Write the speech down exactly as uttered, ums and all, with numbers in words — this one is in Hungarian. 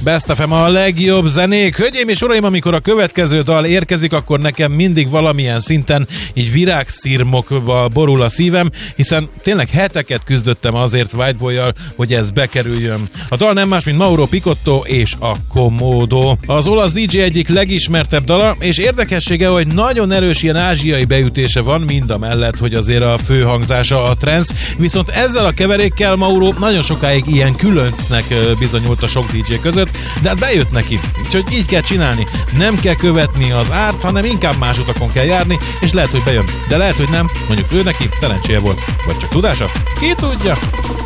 Best ef em a legjobb zenék. Hölgyeim és uraim, amikor a következő dal érkezik, akkor nekem mindig valamilyen szinten így virágszirmokba borul a szívem, hiszen tényleg heteket küzdöttem azért Whiteboy-jal, hogy ez bekerüljön. A dal nem más, mint Mauro Picotto és a Komodo. Az olasz dé dzsé egyik legismertebb dala, és érdekessége, hogy nagyon erős ilyen ázsiai beütése van, mind a mellett, hogy azért a főhangzása a trance, viszont ezzel a keverékkel Mauro nagyon sokáig ilyen különcnek bizonyult a sok dé dzsé között, de hát bejött neki. Úgyhogy így kell csinálni. Nem kell követni az árt, hanem inkább más utakon kell járni, és lehet, hogy bejön. De lehet, hogy nem. Mondjuk ő neki szerencséje volt. Vagy csak tudása? Ki tudja?